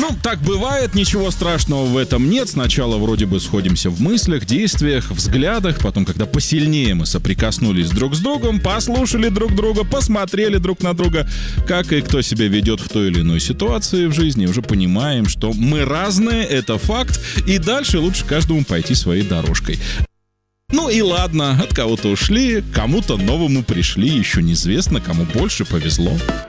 Ну, так бывает, ничего страшного в этом нет. Сначала вроде бы сходимся в мыслях, действиях, взглядах. Потом, когда посильнее мы соприкоснулись друг с другом, послушали друг друга, посмотрели друг на друга, как и кто себя ведет в той или иной ситуации в жизни, уже понимаем, что мы разные, это факт, и дальше лучше каждому пойти своей дорожкой. Ну и ладно, от кого-то ушли, кому-то новому пришли, еще неизвестно, кому больше повезло.